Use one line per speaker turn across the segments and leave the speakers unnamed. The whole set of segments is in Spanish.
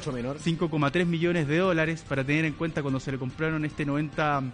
mucho menor.
5,3 millones de dólares, para tener en cuenta cuando se le compraron este 90%,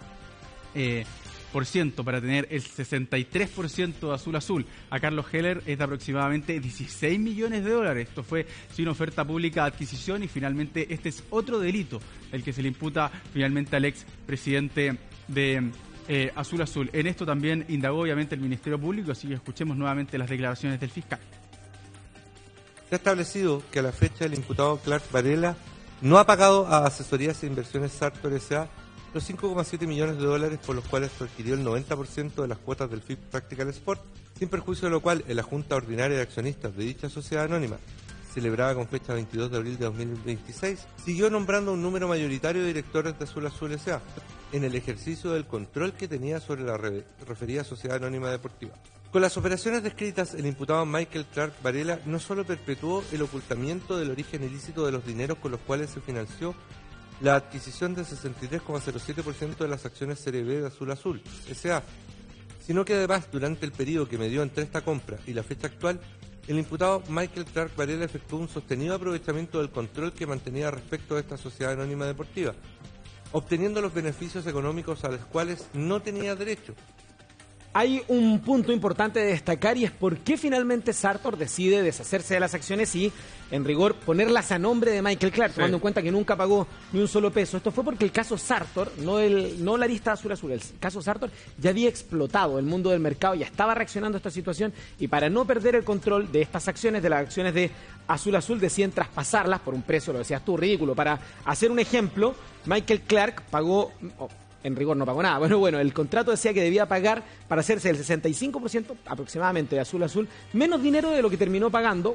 para tener el 63% de Azul Azul. A Carlos Heller es de aproximadamente 16 millones de dólares. Esto fue sin oferta pública de adquisición, y finalmente este es otro delito el que se le imputa finalmente al ex presidente de Azul Azul. En esto también indagó obviamente el Ministerio Público, así que escuchemos nuevamente las declaraciones del fiscal.
Se ha establecido que a la fecha el imputado Clark Varela no ha pagado a Asesorías e Inversiones Sartor S.A. los 5,7 millones de dólares por los cuales adquirió el 90% de las cuotas del FIP Practical Sport, sin perjuicio de lo cual en la Junta Ordinaria de Accionistas de dicha sociedad anónima, celebrada con fecha 22 de abril de 2026, siguió nombrando un número mayoritario de directores de Azul Azul S.A. en el ejercicio del control que tenía sobre la referida sociedad anónima deportiva. Con las operaciones descritas, el imputado Michael Clark Varela no solo perpetuó el ocultamiento del origen ilícito de los dineros con los cuales se financió la adquisición del 63,07% de las acciones Serie B de Azul Azul S.A., sino que además, durante el periodo que medió entre esta compra y la fecha actual, el imputado Michael Clark Varela efectuó un sostenido aprovechamiento del control que mantenía respecto a esta sociedad anónima deportiva, obteniendo los beneficios económicos a los cuales no tenía derecho.
Hay un punto importante de destacar, y es por qué finalmente Sartor decide deshacerse de las acciones y, en rigor, ponerlas a nombre de Michael Clark, tomando en cuenta que nunca pagó ni un solo peso. Esto fue porque el caso Sartor, no la lista Azul Azul, el caso Sartor ya había explotado el mundo del mercado, ya estaba reaccionando a esta situación, y para no perder el control de estas acciones, de las acciones de Azul Azul, deciden traspasarlas por un precio, lo decías tú, ridículo. Para hacer un ejemplo, Michael Clark pagó... en rigor no pagó nada. Bueno, el contrato decía que debía pagar para hacerse el 65% aproximadamente de Azul Azul, menos dinero de lo que terminó pagando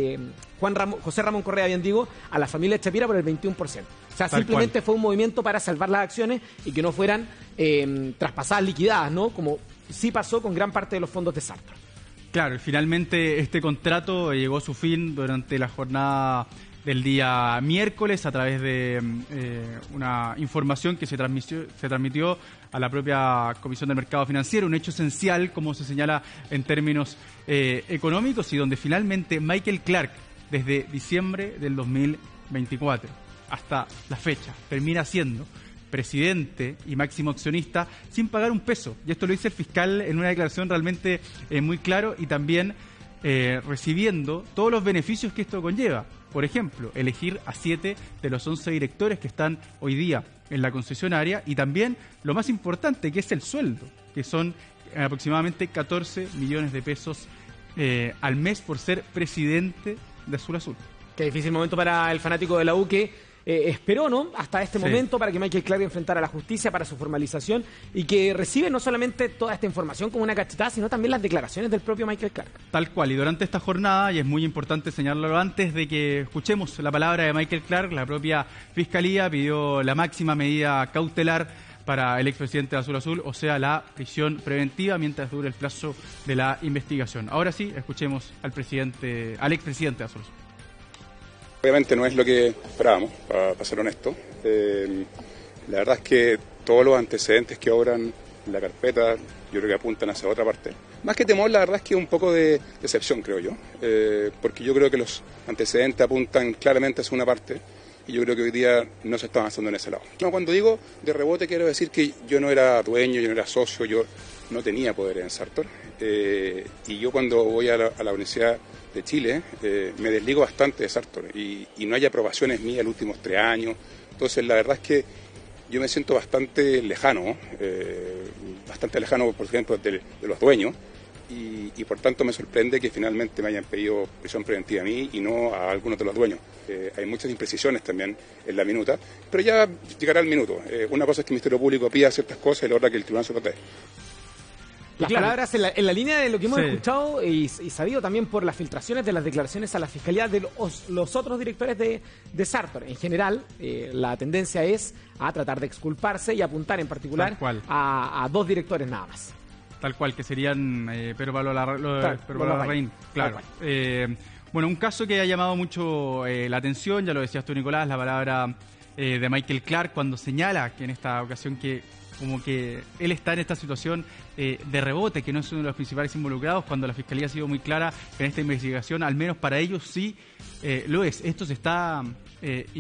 José Ramón Correa, bien digo, a la familia Chapira por el 21%. O sea, simplemente fue un movimiento para salvar las acciones y que no fueran traspasadas, liquidadas, ¿no? Como sí pasó con gran parte de los fondos de Sartor.
Claro, finalmente este contrato llegó a su fin durante la jornada del día miércoles a través de una información que se transmitió a la propia Comisión del Mercado Financiero, un hecho esencial, como se señala en términos económicos, y donde finalmente Michael Clark, desde diciembre del 2024 hasta la fecha, termina siendo presidente y máximo accionista sin pagar un peso. Y esto lo dice el fiscal en una declaración realmente muy claro, y también recibiendo todos los beneficios que esto conlleva. Por ejemplo, elegir a 7 de los 11 directores que están hoy día en la concesionaria, y también lo más importante, que es el sueldo, que son aproximadamente 14 millones de pesos al mes por ser presidente de Azul Azul.
Qué difícil momento para el fanático de la U, que esperó, ¿no?, hasta este momento para que Michael Clark enfrentara a la justicia para su formalización, y que recibe no solamente toda esta información como una cachetada, sino también las declaraciones del propio Michael Clark.
Tal cual, y durante esta jornada, y es muy importante señalarlo antes de que escuchemos la palabra de Michael Clark, la propia Fiscalía pidió la máxima medida cautelar para el expresidente de Azul Azul, o sea, la prisión preventiva mientras dure el plazo de la investigación. Ahora sí, escuchemos al expresidente de Azul Azul.
Obviamente no es lo que esperábamos, para ser honesto. La verdad es que todos los antecedentes que obran en la carpeta, yo creo que apuntan hacia otra parte. Más que temor, la verdad es que un poco de decepción, creo yo, porque yo creo que los antecedentes apuntan claramente hacia una parte, y yo creo que hoy día no se está avanzando en ese lado. No, cuando digo de rebote, quiero decir que yo no era dueño, yo no era socio, yo no tenía poder en Sartor, y yo cuando voy a la Universidad de Chile, me desligo bastante de Sartor, y no hay aprobaciones mías en los últimos 3 años. Entonces la verdad es que yo me siento bastante lejano, por ejemplo, de los dueños, y por tanto me sorprende que finalmente me hayan pedido prisión preventiva a mí y no a algunos de los dueños. Hay muchas imprecisiones también en la minuta, pero ya llegará el minuto. Una cosa es que el Ministerio Público pida ciertas cosas, y la otra que el Tribunal se protege.
Las palabras en la línea de lo que hemos escuchado y sabido también por las filtraciones de las declaraciones a la Fiscalía de los otros directores de Sartor. En general, la tendencia es a tratar de exculparse y apuntar en particular a 2 directores nada más.
Tal cual, que serían Pedro Pablo Larraín. Claro. Bueno, un caso que ha llamado mucho la atención, ya lo decías tú, Nicolás, la palabra de Michael Clark cuando señala que en esta ocasión que como que él está en esta situación de rebote, que no es uno de los principales involucrados, cuando la Fiscalía ha sido muy clara en esta investigación, al menos para ellos sí lo es. Esto se está